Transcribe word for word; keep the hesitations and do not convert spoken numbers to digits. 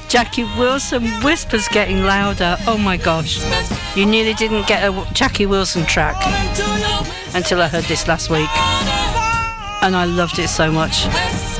Jackie Wilson whispers getting louder. Oh my gosh. You nearly didn't get a Jackie Wilson track until I heard this last week. And I loved it so much.